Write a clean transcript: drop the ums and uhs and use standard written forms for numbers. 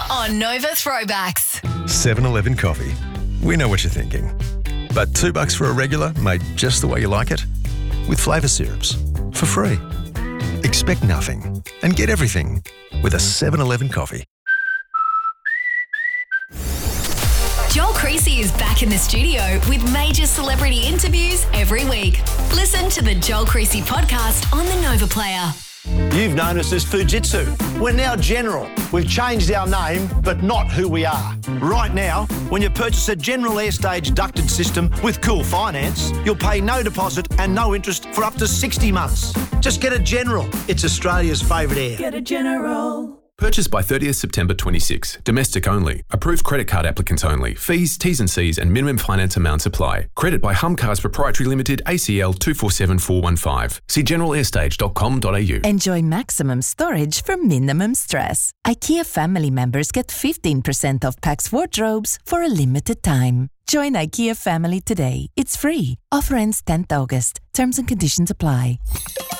on Nova Throwbacks. 7-Eleven coffee. We know what you're thinking. But $2 for a regular made just the way you like it? With flavour syrups. For free. Expect nothing and get everything with a 7-Eleven coffee. Joel Creasy is back in the studio with major celebrity interviews every week. Listen to the Joel Creasy podcast on the Nova Player. You've known us as Fujitsu. We're now General. We've changed our name, but not who we are. Right now, when you purchase a General Airstage ducted system with Cool Finance, you'll pay no deposit and no interest for up to 60 months. Just get a General. It's Australia's favourite air. Get a General. Purchased by 30th September 26. Domestic only. Approved credit card applicants only. Fees, T's and C's and minimum finance amounts apply. Credit by Humcars Proprietary Limited, ACL 247415. See generalairstage.com.au. Enjoy maximum storage for minimum stress. IKEA family members get 15% off PAX wardrobes for a limited time. Join IKEA family today. It's free. Offer ends 10th August. Terms and conditions apply.